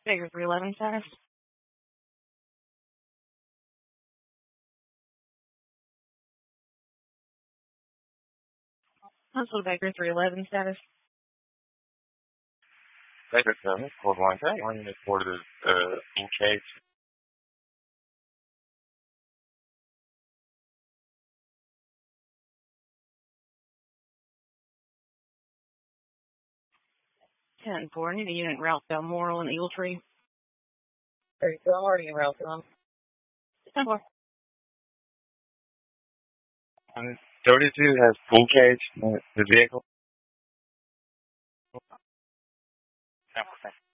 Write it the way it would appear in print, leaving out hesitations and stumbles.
Baker 311 status. Huntsville Baker 311 status. Baker 7, code line 10, line reported as engaged. Ten four. Need a unit in route Balmoral and Eagle Tree. 32, I'm already in route 10 4. 32 has engaged the vehicle.